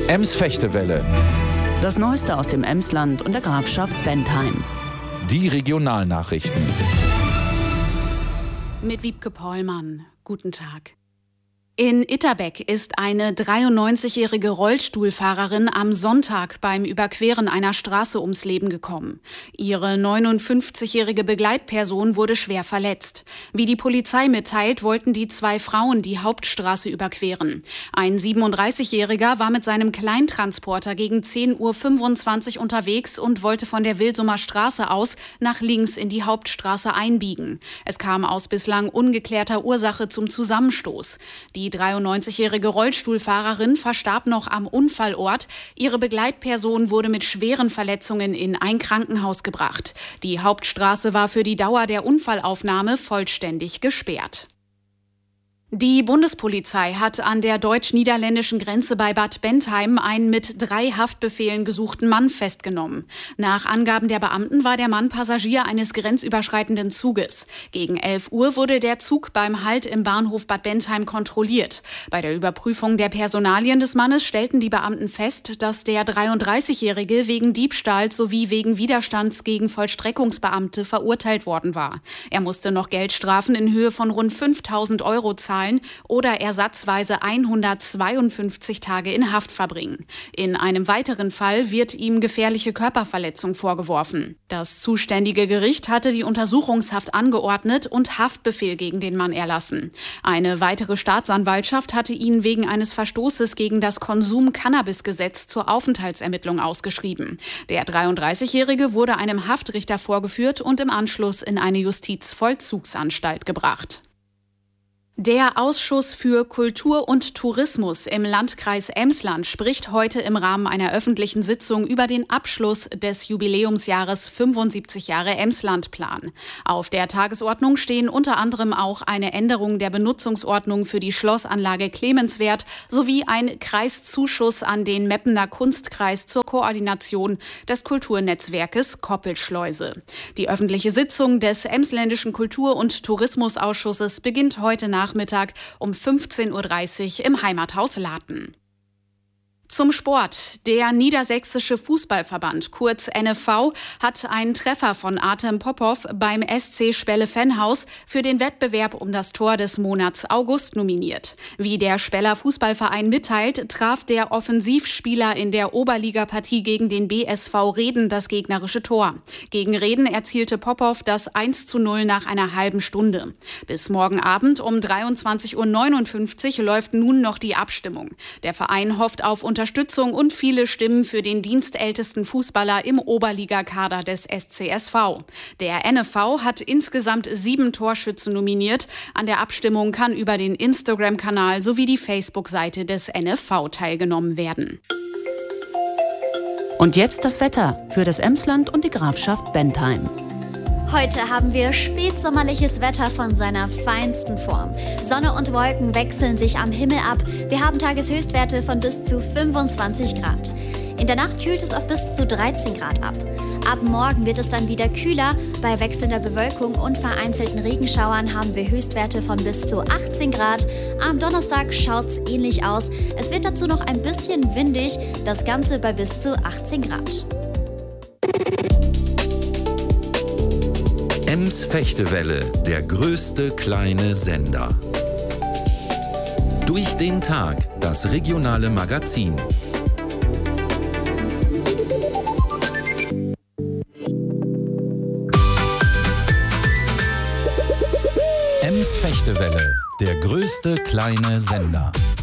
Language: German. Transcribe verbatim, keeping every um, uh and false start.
Ems-Fechtewelle. Das Neueste aus dem Emsland und der Grafschaft Bentheim. Die Regionalnachrichten. Mit Wiebke Pollmann. Guten Tag. In Itterbeck ist eine dreiundneunzigjährige Rollstuhlfahrerin am Sonntag beim Überqueren einer Straße ums Leben gekommen. Ihre neunundfünfzigjährige Begleitperson wurde schwer verletzt. Wie die Polizei mitteilt, wollten die zwei Frauen die Hauptstraße überqueren. Ein siebenunddreißigjähriger war mit seinem Kleintransporter gegen zehn Uhr fünfundzwanzig unterwegs und wollte von der Wilsumer Straße aus nach links in die Hauptstraße einbiegen. Es kam aus bislang ungeklärter Ursache zum Zusammenstoß. Die Die dreiundneunzigjährige Rollstuhlfahrerin verstarb noch am Unfallort. Ihre Begleitperson wurde mit schweren Verletzungen in ein Krankenhaus gebracht. Die Hauptstraße war für die Dauer der Unfallaufnahme vollständig gesperrt. Die Bundespolizei hat an der deutsch-niederländischen Grenze bei Bad Bentheim einen mit drei Haftbefehlen gesuchten Mann festgenommen. Nach Angaben der Beamten war der Mann Passagier eines grenzüberschreitenden Zuges. Gegen elf Uhr wurde der Zug beim Halt im Bahnhof Bad Bentheim kontrolliert. Bei der Überprüfung der Personalien des Mannes stellten die Beamten fest, dass der dreiunddreißigjährige wegen Diebstahls sowie wegen Widerstands gegen Vollstreckungsbeamte verurteilt worden war. Er musste noch Geldstrafen in Höhe von rund fünftausend Euro zahlen oder ersatzweise hundertzweiundfünfzig Tage in Haft verbringen. In einem weiteren Fall wird ihm gefährliche Körperverletzung vorgeworfen. Das zuständige Gericht hatte die Untersuchungshaft angeordnet und Haftbefehl gegen den Mann erlassen. Eine weitere Staatsanwaltschaft hatte ihn wegen eines Verstoßes gegen das Konsum-Cannabis-Gesetz zur Aufenthaltsermittlung ausgeschrieben. Der dreiunddreißigjährige wurde einem Haftrichter vorgeführt und im Anschluss in eine Justizvollzugsanstalt gebracht. Der Ausschuss für Kultur und Tourismus im Landkreis Emsland spricht heute im Rahmen einer öffentlichen Sitzung über den Abschluss des Jubiläumsjahres fünfundsiebzig Jahre Emslandplan. Auf der Tagesordnung stehen unter anderem auch eine Änderung der Benutzungsordnung für die Schlossanlage Clemenswerth sowie ein Kreiszuschuss an den Meppener Kunstkreis zur Koordination des Kulturnetzwerkes Koppelschleuse. Die öffentliche Sitzung des Emsländischen Kultur- und Tourismusausschusses beginnt heute nach Nachmittag um fünfzehn Uhr dreißig im Heimathaus Laten. Zum Sport. Der Niedersächsische Fußballverband, kurz N F V, hat einen Treffer von Artem Popov beim S C Spelle-Venhaus für den Wettbewerb um das Tor des Monats August nominiert. Wie der Speller Fußballverein mitteilt, traf der Offensivspieler in der Oberligapartie gegen den B S V Reden das gegnerische Tor. Gegen Reden erzielte Popov das eins zu null nach einer halben Stunde. Bis morgen Abend um dreiundzwanzig Uhr neunundfünfzig läuft nun noch die Abstimmung. Der Verein hofft auf Unterstützung und viele Stimmen für den dienstältesten Fußballer im Oberligakader des S C S V. Der N F V hat insgesamt sieben Torschützen nominiert. An der Abstimmung kann über den Instagram-Kanal sowie die Facebook-Seite des N F V teilgenommen werden. Und jetzt das Wetter für das Emsland und die Grafschaft Bentheim. Heute haben wir spätsommerliches Wetter von seiner feinsten Form. Sonne und Wolken wechseln sich am Himmel ab. Wir haben Tageshöchstwerte von bis zu fünfundzwanzig Grad. In der Nacht kühlt es auf bis zu dreizehn Grad ab. Ab morgen wird es dann wieder kühler. Bei wechselnder Bewölkung und vereinzelten Regenschauern haben wir Höchstwerte von bis zu achtzehn Grad. Am Donnerstag schaut es ähnlich aus. Es wird dazu noch ein bisschen windig. Das Ganze bei bis zu achtzehn Grad. Ems-Fechtewelle, der größte kleine Sender. Durch den Tag, das regionale Magazin. Ems-Fechtewelle, der größte kleine Sender.